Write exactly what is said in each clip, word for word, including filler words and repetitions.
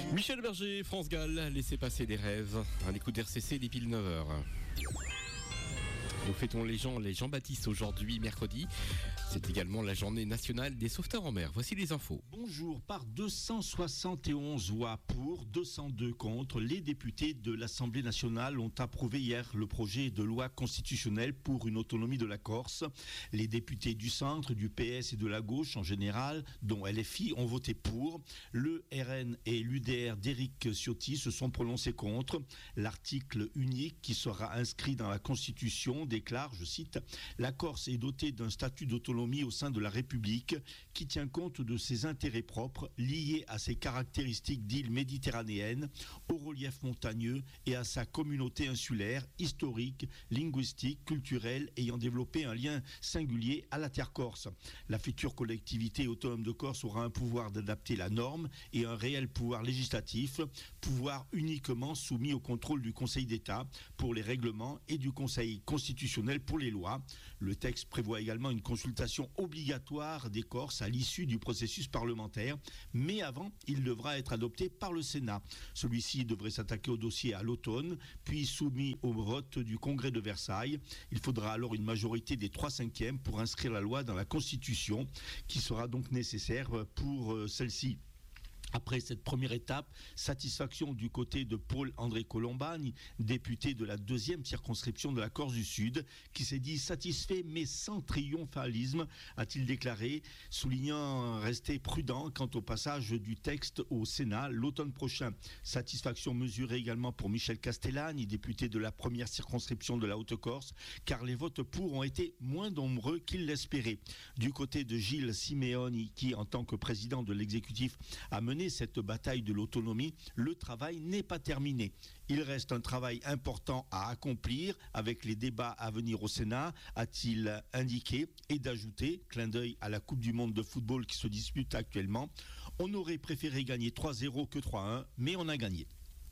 Michel Berger, France Gall, laissez passer des rêves. À l'écoute d'R C C, des piles neuf heures. Nous fêtons les gens, les Jean-Baptiste aujourd'hui, mercredi. C'est également la journée nationale des sauveteurs en mer. Voici les infos. Bonjour. Par deux cent soixante et onze voix pour, deux cent deux contre, les députés de l'Assemblée nationale ont approuvé hier le projet de loi constitutionnelle pour une autonomie de la Corse. Les députés du centre, du P S et de la gauche en général, dont L F I, ont voté pour. Le R N et l'U D R d'Éric Ciotti se sont prononcés contre. L'article unique qui sera inscrit dans la Constitution déclare, je cite, « La Corse est dotée d'un statut d'autonomie au sein de la République qui tient compte de ses intérêts propres liés à ses caractéristiques d'île méditerranéenne, au relief montagneux et à sa communauté insulaire, historique, linguistique, culturelle, ayant développé un lien singulier à la terre corse. La future collectivité autonome de Corse aura un pouvoir d'adapter la norme et un réel pouvoir législatif, pouvoir uniquement soumis au contrôle du Conseil d'État pour les règlements et du Conseil constitutionnel pour les lois. Le texte prévoit également une consultation obligatoire des Corses à l'issue du processus parlementaire, mais avant, il devra être adopté par le Sénat. Celui-ci devrait s'attaquer au dossier à l'automne, puis soumis au vote du Congrès de Versailles. Il faudra alors une majorité des trois cinquièmes pour inscrire la loi dans la Constitution, qui sera donc nécessaire pour celle-ci. Après cette première étape, satisfaction du côté de Paul-André Colombani, député de la deuxième circonscription de la Corse du Sud, qui s'est dit satisfait mais sans triomphalisme, a-t-il déclaré, soulignant rester prudent quant au passage du texte au Sénat l'automne prochain. Satisfaction mesurée également pour Michel Castellani, député de la première circonscription de la Haute-Corse, car les votes pour ont été moins nombreux qu'il l'espérait. Du côté de Gilles Simeoni, qui en tant que président de l'exécutif a mené cette bataille de l'autonomie, le travail n'est pas terminé. Il reste un travail important à accomplir avec les débats à venir au Sénat, a-t-il indiqué, et d'ajouter, clin d'œil à la Coupe du Monde de football qui se dispute actuellement, on aurait préféré gagner trois zéro que trois un, mais on a gagné.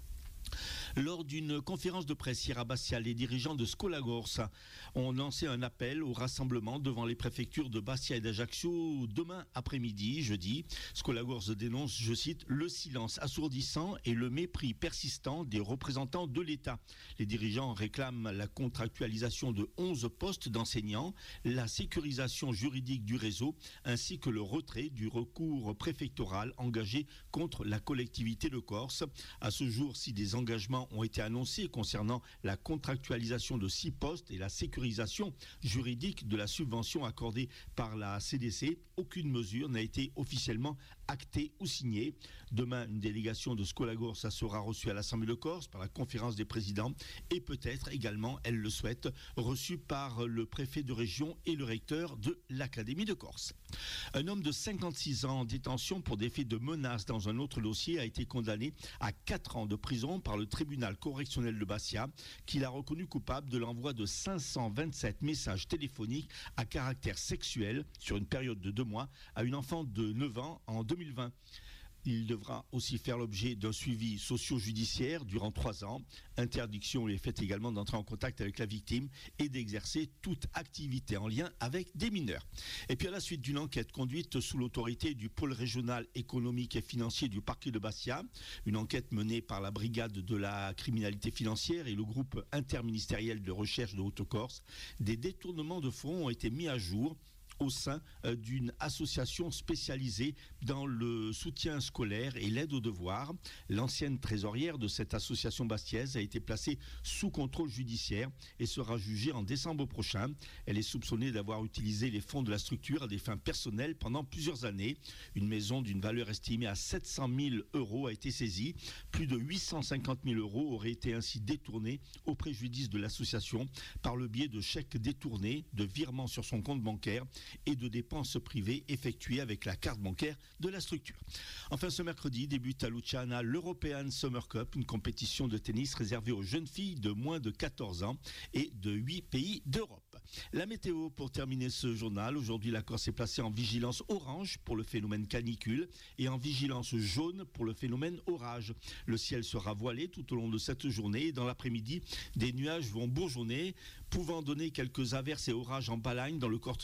Lors d'une conférence de presse hier à Bastia, les dirigeants de Skolagors ont lancé un appel au rassemblement devant les préfectures de Bastia et d'Ajaccio demain après-midi, jeudi. Skolagors dénonce, je cite, le silence assourdissant et le mépris persistant des représentants de l'État. Les dirigeants réclament la contractualisation de onze postes d'enseignants, la sécurisation juridique du réseau ainsi que le retrait du recours préfectoral engagé contre la collectivité de Corse. À ce jour, si des engagements ont été annoncés concernant la contractualisation de six postes et la sécurisation juridique de la subvention accordée par la C D C, aucune mesure n'a été officiellement actée ou signée. Demain, une délégation de Skolagors sera reçue à l'Assemblée de Corse par la conférence des présidents et peut-être également, elle le souhaite, reçue par le préfet de région et le recteur de l'Académie de Corse. Un homme de cinquante-six ans en détention pour des faits de menaces dans un autre dossier a été condamné à quatre ans de prison par le tribunal correctionnel de Bastia, qui l'a reconnu coupable de l'envoi de cinq cent vingt-sept messages téléphoniques à caractère sexuel sur une période de deux mois à une enfant de neuf ans en deux mille vingt. Il devra aussi faire l'objet d'un suivi socio-judiciaire durant trois ans. Interdiction est faite également d'entrer en contact avec la victime et d'exercer toute activité en lien avec des mineurs. Et puis à la suite d'une enquête conduite sous l'autorité du pôle régional économique et financier du parquet de Bastia, une enquête menée par la brigade de la criminalité financière et le groupe interministériel de recherche de Haute-Corse, des détournements de fonds ont été mis à jour au sein euh, d'une association spécialisée dans le soutien scolaire et l'aide aux devoirs. L'ancienne trésorière de cette association bastiaise a été placée sous contrôle judiciaire et sera jugée en décembre prochain. Elle est soupçonnée d'avoir utilisé les fonds de la structure à des fins personnelles pendant plusieurs années. Une maison d'une valeur estimée à sept cent mille euros a été saisie. Plus de huit cent cinquante mille euros auraient été ainsi détournés au préjudice de l'association par le biais de chèques détournés, de virements sur son compte bancaire et de dépenses privées effectuées avec la carte bancaire de la structure. Enfin, ce mercredi débute à Luciana l'European Summer Cup, une compétition de tennis réservée aux jeunes filles de moins de quatorze ans et de huit pays d'Europe. La météo pour terminer ce journal. Aujourd'hui, la Corse est placée en vigilance orange pour le phénomène canicule et en vigilance jaune pour le phénomène orage. Le ciel sera voilé tout au long de cette journée et dans l'après-midi, des nuages vont bourgeonner, pouvant donner quelques averses et orages en Balagne, dans le Cortenay ou encore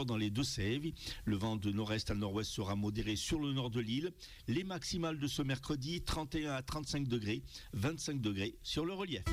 fort dans les Deux-Sèvres. Le vent de nord-est à nord-ouest sera modéré sur le nord de l'île. Les maximales de ce mercredi, trente et un à trente-cinq degrés, vingt-cinq degrés sur le relief.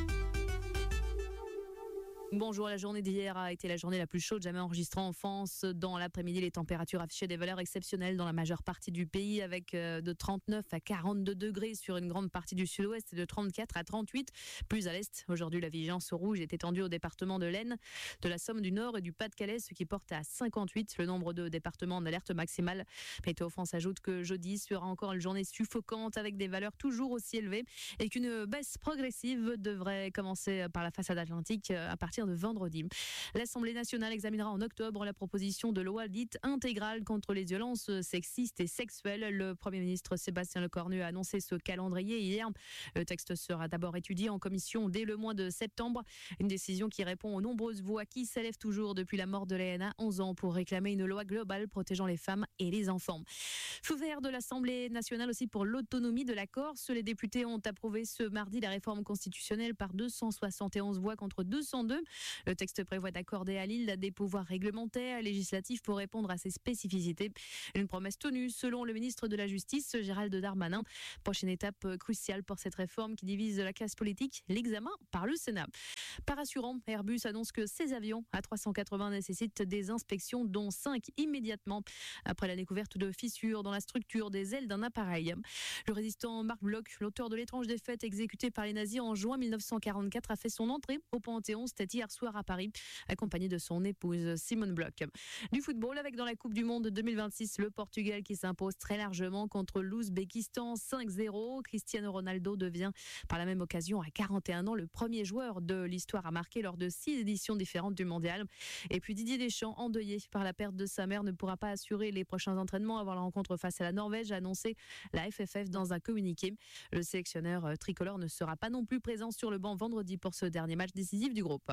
Bonjour, la journée d'hier a été la journée la plus chaude jamais enregistrée en France. Dans l'après-midi, les températures affichaient des valeurs exceptionnelles dans la majeure partie du pays, avec de trente-neuf à quarante-deux degrés sur une grande partie du sud-ouest et de trente-quatre à trente-huit plus à l'est. Aujourd'hui, la vigilance rouge est étendue au département de l'Aisne, de la Somme du Nord et du Pas-de-Calais, ce qui porte à cinquante-huit le nombre de départements en alerte maximale. Météo France ajoute que jeudi sera encore une journée suffocante avec des valeurs toujours aussi élevées et qu'une baisse progressive devrait commencer par la façade atlantique à partir de vendredi. L'Assemblée nationale examinera en octobre la proposition de loi dite intégrale contre les violences sexistes et sexuelles. Le Premier ministre Sébastien Lecornu a annoncé ce calendrier hier. Le texte sera d'abord étudié en commission dès le mois de septembre. Une décision qui répond aux nombreuses voix qui s'élèvent toujours depuis la mort de Léana, onze ans, pour réclamer une loi globale protégeant les femmes et les enfants. Feu vert de l'Assemblée nationale aussi pour l'autonomie de la Corse. Les députés ont approuvé ce mardi la réforme constitutionnelle par deux cent soixante et onze voix contre deux cent deux. Le texte prévoit d'accorder à l'île des pouvoirs réglementaires, législatifs pour répondre à ses spécificités. Une promesse tenue selon le ministre de la Justice, Gérald Darmanin. Prochaine étape cruciale pour cette réforme qui divise la classe politique, l'examen par le Sénat. Pas rassurant, Airbus annonce que ses avions A trois cent quatre-vingts nécessitent des inspections, dont cinq immédiatement, après la découverte de fissures dans la structure des ailes d'un appareil. Le résistant Marc Bloch, l'auteur de l'étrange défaite exécutée par les nazis en juin mille neuf cent quarante-quatre, a fait son entrée au Panthéon, c'était hier soir à Paris, accompagné de son épouse Simone Bloch. Du football avec dans la Coupe du Monde deux mille vingt-six le Portugal qui s'impose très largement contre l'Ouzbékistan cinq zéro. Cristiano Ronaldo devient par la même occasion à quarante et un ans le premier joueur de l'histoire à marquer lors de six éditions différentes du mondial. Et puis Didier Deschamps, endeuillé par la perte de sa mère, ne pourra pas assurer les prochains entraînements avant la rencontre face à la Norvège, a annoncé la F F F dans un communiqué. Le sélectionneur tricolore ne sera pas non plus présent sur le banc vendredi pour ce dernier match décisif du groupe.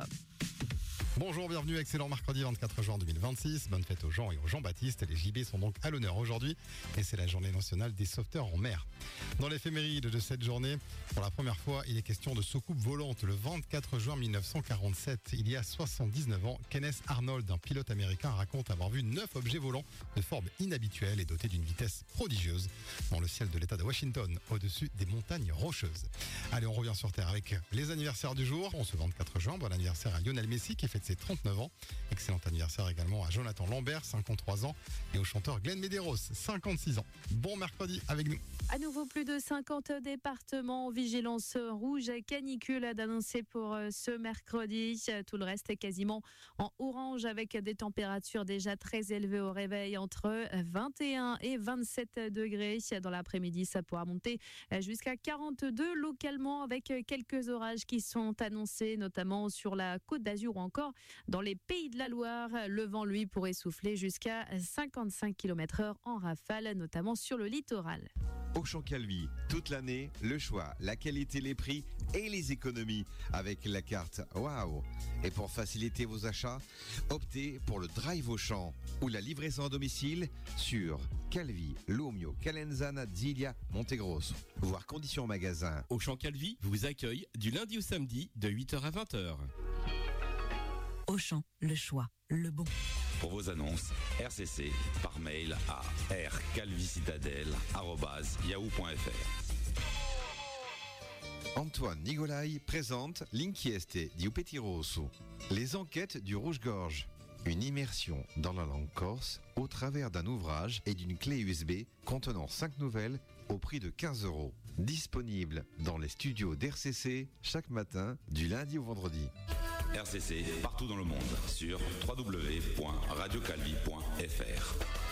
Bonjour, bienvenue, excellent mercredi vingt-quatre juin deux mille vingt-six. Bonne fête aux Jean et aux Jean-Baptiste. Les J B sont donc à l'honneur aujourd'hui et c'est la journée nationale des sauveteurs en mer. Dans l'éphéméride de cette journée, pour la première fois, il est question de soucoupe volante. Le vingt-quatre juin mille neuf cent quarante-sept, il y a soixante-dix-neuf ans, Kenneth Arnold, un pilote américain, raconte avoir vu neuf objets volants de forme inhabituelle et dotés d'une vitesse prodigieuse dans le ciel de l'État de Washington, au-dessus des montagnes rocheuses. Allez, on revient sur Terre avec les anniversaires du jour. On ce vingt-quatre juin, bon anniversaire à Lionel Messi qui fête ses trente-neuf ans. Excellent anniversaire également à Jonathan Lambert, cinquante-trois ans, et au chanteur Glenn Medeiros, cinquante-six ans. Bon mercredi avec nous. À nouveau, plus de cinquante départements en vigilance rouge canicule d'annoncer pour ce mercredi. Tout le reste est quasiment en orange avec des températures déjà très élevées au réveil, entre vingt et un et vingt-sept degrés. Dans l'après-midi, ça pourra monter jusqu'à quarante-deux localement avec quelques orages qui sont annoncés, notamment sur la Côte d'Azur ou encore dans les Pays de la Loire. Le vent, lui, pourrait souffler jusqu'à cinquante-cinq kilomètres heure en rafale, notamment sur le littoral. Auchan Calvi, toute l'année, le choix, la qualité, les prix et les économies avec la carte Waouh. Et pour faciliter vos achats, optez pour le Drive Auchan ou la livraison à domicile sur Calvi, Lomio, Calenzana, Zilia, Montegrosso. Voir conditions magasin. Auchan Calvi vous accueille du lundi au samedi de huit heures à vingt heures. Auchan, le choix, le bon. Pour vos annonces, R C C par mail à r calvicitadelle arobase yahoo point f r. Antoine Nigolai présente L'inchieste di Petit Rosso, les enquêtes du Rouge-Gorge. Une immersion dans la langue corse au travers d'un ouvrage et d'une clé U S B contenant cinq nouvelles au prix de quinze euros. Disponible dans les studios d'R C C chaque matin du lundi au vendredi. R C C partout dans le monde sur w w w point radio calvi point f r.